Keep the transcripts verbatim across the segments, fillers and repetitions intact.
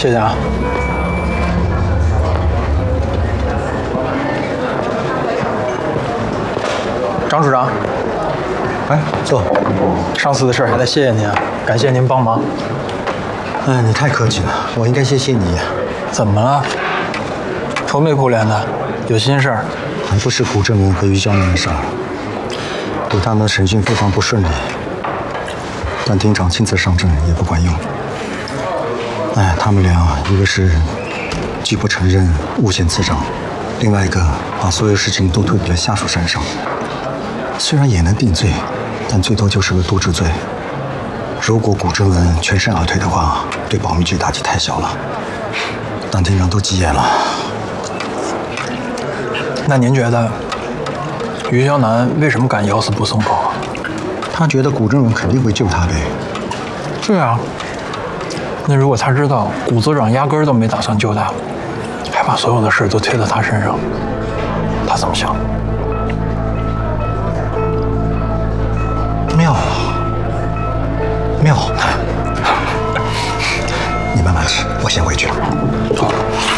谢谢啊。张处长， 哎，坐。 上次的事还得谢谢您啊，感谢您帮忙。 哎，你太客气了，我应该谢谢你。 怎么了？愁眉苦脸的，有心事儿？ 还不是古正文和于江南的事儿，对他们的审讯非常不顺利。段厅长亲自上阵也不管用。哎，他们俩一个是既不承认诬陷次长，另外一个把所有事情都推给了下属身上。虽然也能定罪，但最多就是个渎职罪。如果古正文全身而退的话，对保密局打击太小了。段厅长都急眼了。 那您觉得于肖南为什么敢咬死不松口啊？ 他觉得古正文肯定会救他呗。 对啊。那如果他知道古组长压根儿都没打算救他，还把所有的事都推到他身上，他怎么想？ 妙，妙。你慢慢吃，我先回去了。 走。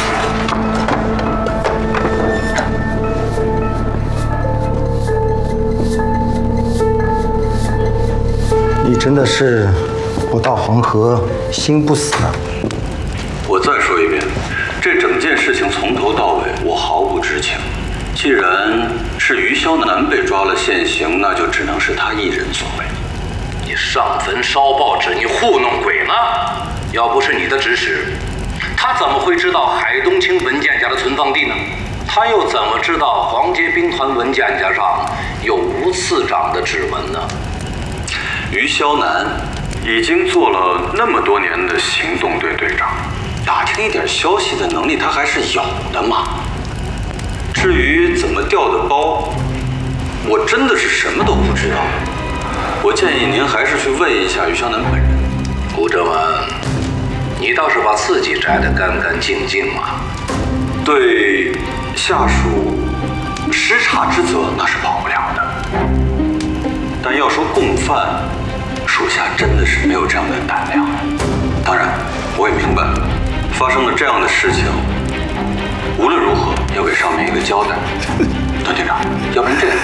你真的是不到黄河心不死啊！ 我再说一遍，这整件事情从头到尾我毫不知情。既然是于肖南被抓了现行，那就只能是他一人所为。 你上坟烧报纸，你糊弄鬼呢？要不是你的指使，他怎么会知道海东青文件夹的存放地呢？他又怎么知道黄捷兵团文件夹上有吴次长的指纹呢？ 于肖南已经做了那么多年的行动队队长，打听一点消息的能力他还是有的嘛。至于怎么调的包，我真的是什么都不知道。我建议您还是去问一下于肖南本人。 古正文，你倒是把自己摘得干干净净嘛。 对下属失察之责那是跑不了的，但要说共犯，属下真的是没有这样的胆量。当然，我也明白，发生了这样的事情，无论如何要给上面一个交代。段厅长，要不然这样，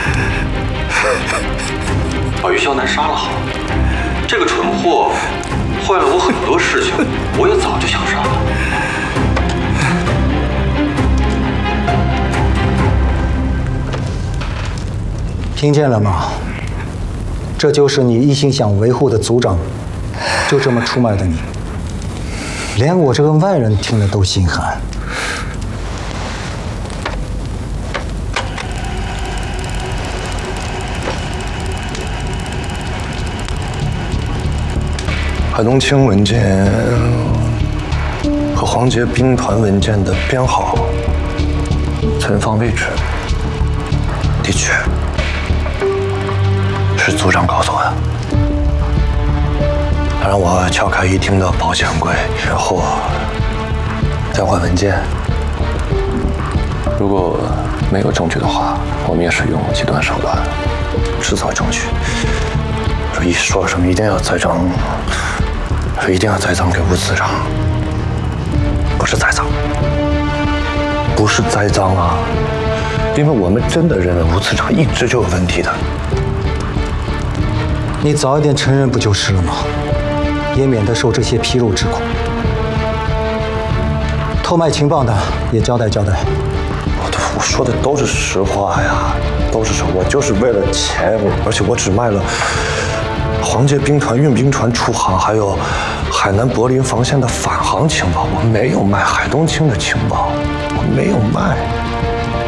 把于肖南杀了好了。这个蠢货坏了我很多事情，我也早就想杀了。 听见了吗？这就是你一心想维护的组长，就这么出卖的你，连我这个外人听了都心寒。 海东青文件和黄捷兵团文件的编号、存放位置，的确是组长告诉我的。他让我撬开一厅的保险柜，然后交换文件。如果没有证据的话，我们也是用极端手段制造证据。说一说什么一定要栽赃，说一定要栽赃给吴次长，不是栽赃，不是栽赃啊！因为我们真的认为吴次长一直就有问题的。 你早一点承认不就是了吗？也免得受这些披露之苦。偷卖情报的也交代交代。 我我说的都是实话呀，都是实话。我就是为了钱，而且我只卖了黄捷兵团运兵船出航，还有海南柏林防线的返航情报，我没有卖海东青的情报，我没有卖。